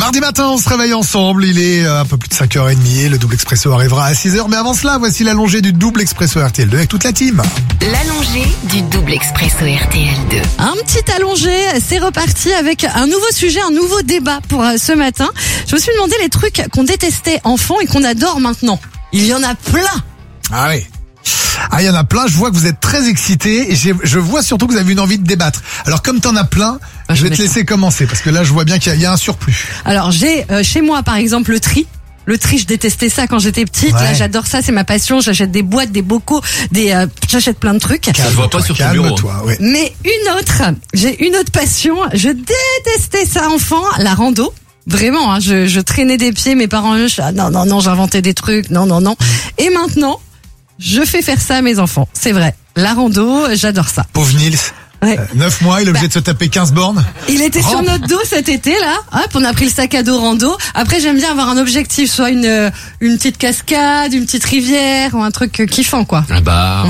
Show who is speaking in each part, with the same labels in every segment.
Speaker 1: Mardi matin, on se réveille ensemble. Il est un peu plus de 5h30 et le double expresso arrivera à 6h. Mais avant cela, voici l'allongé du double expresso RTL2 avec toute la team.
Speaker 2: L'allongé du double expresso RTL2.
Speaker 3: Un petit allongé, c'est reparti avec un nouveau sujet, un nouveau débat pour ce matin. Je me suis demandé les trucs qu'on détestait enfant et qu'on adore maintenant. Il y en a plein.
Speaker 1: Ah oui. Ah, il y en a plein. Je vois que vous êtes très excités et je vois surtout que vous avez une envie de débattre. Alors, comme t'en as plein, je vais te laisser commencer parce que là, je vois bien qu'il y a un surplus.
Speaker 3: Alors, j'ai chez moi, par exemple, le tri. Le tri, je détestais ça quand j'étais petite.
Speaker 1: Ouais.
Speaker 3: Là, j'adore ça, c'est ma passion. J'achète des boîtes, des bocaux, j'achète plein de trucs.
Speaker 4: Ça se voit pas sur ton bureau.
Speaker 1: Calme-toi, ouais.
Speaker 3: Mais j'ai une autre passion. Je détestais ça enfant, la rando. Vraiment, hein, je traînais des pieds, mes parents, non, j'inventais des trucs, non. Et maintenant, je fais faire ça à mes enfants. C'est vrai. La rando, j'adore ça.
Speaker 1: Pauvre Nils.
Speaker 3: Ouais.
Speaker 1: 9 mois, il est obligé de se taper 15 bornes.
Speaker 3: Il était sur notre dos cet été, là. Hop, on a pris le sac à dos rando. Après, j'aime bien avoir un objectif, soit une petite cascade, une petite rivière, ou un truc kiffant, quoi.
Speaker 4: Ah bah...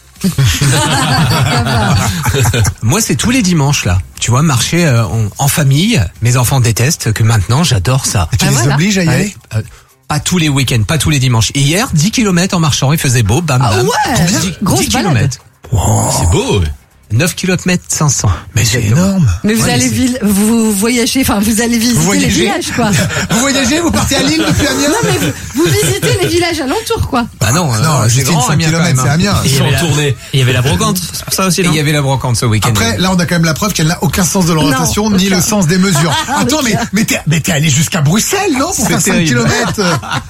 Speaker 5: Moi, c'est tous les dimanches, là. Tu vois, marcher en famille. Mes enfants détestent, que maintenant, j'adore ça.
Speaker 1: Tu les
Speaker 3: voilà.
Speaker 1: obliges à y aller?
Speaker 5: Pas tous les week-ends, pas tous les dimanches. Hier, 10 km en marchant, il faisait beau, bam,
Speaker 3: Ah
Speaker 5: bam.
Speaker 3: ouais,
Speaker 5: 10
Speaker 3: grosse balade.
Speaker 5: kilomètres.
Speaker 4: C'est beau. Ouais.
Speaker 5: 9 km 500.
Speaker 1: Mais c'est énorme.
Speaker 3: Mais vous allez vous voyager, enfin vous allez visiter les villages, quoi.
Speaker 1: Vous voyagez, vous partez à Lille depuis Amiens?
Speaker 3: Non mais vous visitez les villages alentours, quoi.
Speaker 5: Bah non,
Speaker 1: Non,
Speaker 5: c'est
Speaker 1: Justine,
Speaker 5: grand,
Speaker 1: 5
Speaker 5: Amiens, quand
Speaker 1: km,
Speaker 5: même,
Speaker 1: c'est
Speaker 5: hein.
Speaker 1: Amiens.
Speaker 4: Ils sont tournés.
Speaker 6: Et il y avait la brocante, c'est pour ça aussi,
Speaker 5: Et
Speaker 6: non?
Speaker 5: il y avait la brocante ce week-end.
Speaker 1: Après, là, on a quand même la preuve qu'elle n'a aucun sens de l'orientation,
Speaker 3: Non,
Speaker 1: ni
Speaker 3: aucun.
Speaker 1: le sens des mesures. Attends, mais t'es allé jusqu'à Bruxelles, non? Pour faire 5
Speaker 5: terrible.
Speaker 1: km.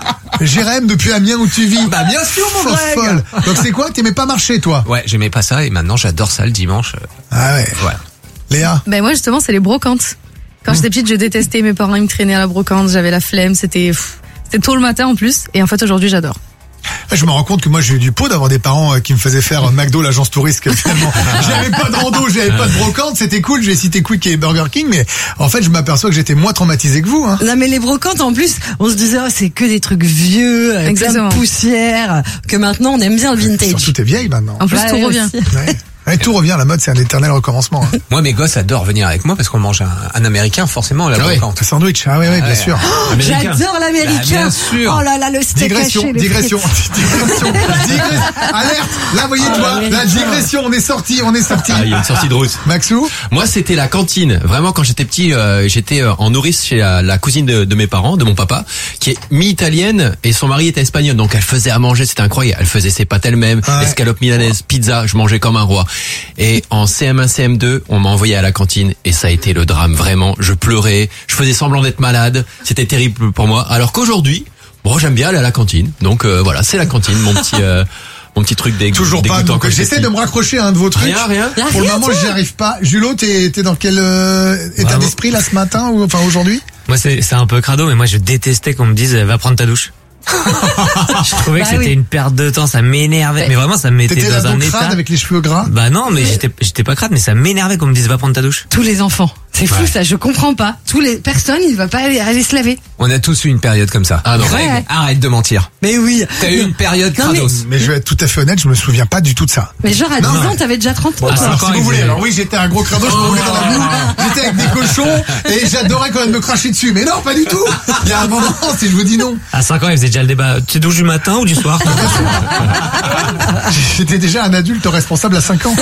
Speaker 1: Jérém, depuis Amiens où tu vis.
Speaker 5: Bah bien sûr, mon
Speaker 1: Chose folle. Donc c'est quoi? T'aimais pas marcher, toi?
Speaker 5: Ouais, j'aimais pas ça et maintenant j'adore ça le dimanche.
Speaker 1: Ah ouais.
Speaker 5: Voilà.
Speaker 1: Léa?
Speaker 7: Ben moi justement c'est les brocantes. Quand j'étais petite je détestais, mes parents ils me traînaient à la brocante, j'avais la flemme, c'était tôt le matin en plus et en fait aujourd'hui j'adore.
Speaker 1: Je me rends compte que moi j'ai eu du pot d'avoir des parents qui me faisaient faire McDo, l'agence touriste, que finalement j'avais pas de rando, j'avais pas de brocante, c'était cool, j'ai cité Quick et Burger King, mais en fait je m'aperçois que j'étais moins traumatisé que vous, hein.
Speaker 3: Non mais les brocantes en plus, on se disait c'est que des trucs vieux, plein
Speaker 7: Exactement.
Speaker 3: de poussière, que maintenant on aime bien le vintage.
Speaker 1: Surtout t'es vieille maintenant.
Speaker 7: En plus
Speaker 3: Ouais,
Speaker 7: tout revient.
Speaker 3: aussi.
Speaker 1: Ouais. Ouais, tout revient, la mode c'est un éternel recommencement, hein.
Speaker 5: Moi mes gosses adorent venir avec moi parce qu'on mange un américain forcément à la
Speaker 4: Ah ouais.
Speaker 5: brocante.
Speaker 1: Un sandwich, ah oui, bien
Speaker 5: Ouais.
Speaker 1: sûr.
Speaker 4: Américain.
Speaker 3: J'adore l'américain.
Speaker 5: Bah, bien sûr.
Speaker 3: Oh là là, le steak
Speaker 1: Digression,
Speaker 3: haché, les
Speaker 1: digression,
Speaker 3: frites.
Speaker 1: digression. Alerte. Là, voyez-toi, la digression, on est sorti.
Speaker 4: Ah, il y a une sortie de route.
Speaker 1: Maxou?
Speaker 4: Moi, c'était la cantine. Vraiment, quand j'étais petit, j'étais en nourrice chez la cousine de mes parents, de mon papa, qui est mi-italienne et son mari était espagnol. Donc, elle faisait à manger, c'était incroyable. Elle faisait ses pâtes elle-même,
Speaker 1: Ouais.
Speaker 4: escalope milanaise, pizza. Je mangeais comme un roi. Et en CM1, CM2, on m'a envoyé à la cantine et ça a été le drame. Vraiment, je pleurais, je faisais semblant d'être malade. C'était terrible pour moi. Alors qu'aujourd'hui, bon, j'aime bien aller à la cantine. Donc voilà, c'est la cantine, mon petit truc
Speaker 1: Toujours pas.
Speaker 4: dégoûtant
Speaker 1: Donc,
Speaker 4: quand j'étais
Speaker 1: j'essaie
Speaker 4: petit.
Speaker 1: de me raccrocher à un de vos trucs.
Speaker 4: Rien.
Speaker 1: Pour le moment, j'y arrive pas. Julo, t'es dans quel état
Speaker 6: Bravo.
Speaker 1: d'esprit là ce matin ou enfin aujourd'hui?
Speaker 6: Moi, c'est un peu crado, mais moi, je détestais qu'on me dise, va prendre ta douche. Je trouvais que
Speaker 3: Bah
Speaker 6: c'était
Speaker 3: oui.
Speaker 6: une perte de temps, ça m'énervait. Mais vraiment, ça me mettait
Speaker 1: T'étais là
Speaker 6: dans un
Speaker 1: donc
Speaker 6: état.
Speaker 1: crade avec les cheveux gras?
Speaker 6: Bah non, mais j'étais pas crade, mais ça m'énervait qu'on me dise, va prendre ta douche.
Speaker 3: Tous les enfants. C'est fou ça, je comprends pas. Tous les personnes, ils ne vont pas aller se laver.
Speaker 5: On a tous eu une période comme ça.
Speaker 4: Ah non.
Speaker 5: Greg,
Speaker 3: Ouais.
Speaker 5: arrête de mentir.
Speaker 3: Mais oui.
Speaker 5: T'as eu une période
Speaker 3: Non, mais-
Speaker 5: crados.
Speaker 1: Mais je vais être tout à fait honnête, je me souviens pas du tout de ça.
Speaker 3: Mais genre à 10
Speaker 1: Non,
Speaker 3: ans,
Speaker 1: ouais.
Speaker 3: t'avais déjà 30 ans.
Speaker 6: à
Speaker 3: toi.
Speaker 6: 5
Speaker 1: Alors,
Speaker 6: ans,
Speaker 1: si vous
Speaker 6: ils
Speaker 1: voulez,
Speaker 6: faisaient-
Speaker 1: alors oui, j'étais un gros crado, je me roulais dans la boue, j'étais avec des cochons, et j'adorais quand même me cracher dessus. Mais non, pas du tout. Il y a un moment, si je vous dis non.
Speaker 6: À 5 ans, ils faisaient déjà le débat. Tu douches du matin ou du soir?
Speaker 1: J'étais déjà un adulte responsable à 5 ans.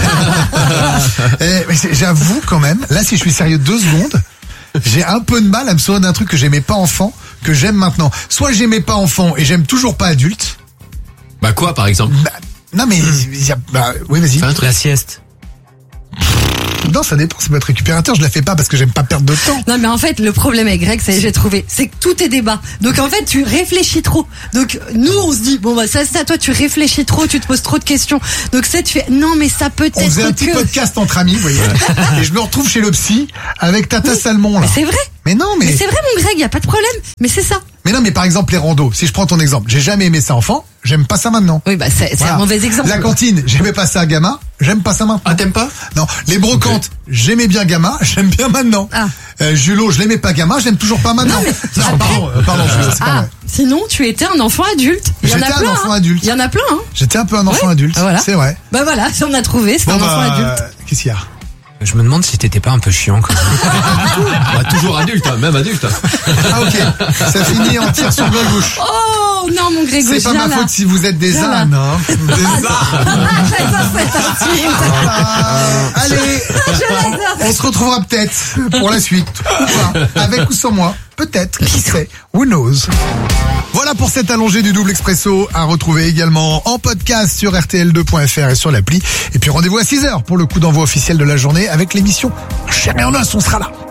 Speaker 1: Mais j'avoue quand même, là si je suis sérieux 2 secondes, j'ai un peu de mal à me souvenir d'un truc que j'aimais pas enfant, que j'aime maintenant. Soit j'aimais pas enfant et j'aime toujours pas adulte.
Speaker 4: Bah quoi, par exemple?
Speaker 1: Bah, non mais, oui vas-y.
Speaker 4: Fais un truc.
Speaker 6: La sieste.
Speaker 1: Non ça dépend, ça peut être récupérateur, je la fais pas parce que j'aime pas perdre de temps.
Speaker 3: Non mais en fait le problème avec Greg, ça y est, j'ai trouvé, c'est que tout est débat. Donc en fait tu réfléchis trop. Donc nous on se dit bon bah ça c'est à toi, tu réfléchis trop, tu te poses trop de questions. Donc ça tu fais non mais ça peut être
Speaker 1: On faisait un petit
Speaker 3: que
Speaker 1: podcast entre amis, vous voyez. Et je me retrouve chez le psy avec Tata Salmon là.
Speaker 3: c'est vrai.
Speaker 1: Mais non
Speaker 3: Mais c'est vrai mon Greg, y a pas de problème. Mais c'est ça.
Speaker 1: Mais non, mais par exemple les randos, si je prends ton exemple, j'ai jamais aimé ça enfant, j'aime pas ça maintenant.
Speaker 3: Oui bah c'est
Speaker 1: Voilà.
Speaker 3: un mauvais exemple.
Speaker 1: La cantine, j'aimais pas ça gamin, j'aime pas ça maintenant.
Speaker 4: Ah, t'aimes pas?
Speaker 1: Non, les brocantes, j'aimais bien gamin, j'aime bien maintenant.
Speaker 3: Ah.
Speaker 1: Julo, je l'aimais pas gamin, j'aime toujours pas maintenant. Non, pardon, Julo, c'est pas
Speaker 3: Ah,
Speaker 1: vrai.
Speaker 3: sinon tu étais un enfant adulte. Il y en a
Speaker 1: J'étais un
Speaker 3: plein.
Speaker 1: enfant
Speaker 3: hein.
Speaker 1: adulte.
Speaker 3: Il y en a plein. Hein.
Speaker 1: J'étais un peu un enfant
Speaker 3: Ouais,
Speaker 1: adulte,
Speaker 3: voilà.
Speaker 1: c'est vrai.
Speaker 3: Bah voilà, on a trouvé, c'est un enfant adulte.
Speaker 1: Qu'est-ce qu'il y a?
Speaker 5: Je me demande si t'étais pas un peu chiant quand même.
Speaker 4: Bah, toujours adulte, hein, même adulte.
Speaker 1: Ah ok, ça finit en tir sur Gregouche.
Speaker 3: Oh non, mon Grégo,
Speaker 1: C'est pas ma faute si vous êtes des
Speaker 3: Viens là.
Speaker 1: ânes, hein. Des ânes.
Speaker 3: J'adore cette partie.
Speaker 1: Allez, on se retrouvera peut-être pour la suite. Ou pas. Avec ou sans moi, peut-être. Qui sait? Who knows? Voilà pour cet allongé du double expresso à retrouver également en podcast sur rtl2.fr et sur l'appli. Et puis rendez-vous à 6h pour le coup d'envoi officiel de la journée avec l'émission Chair et en os, on sera là.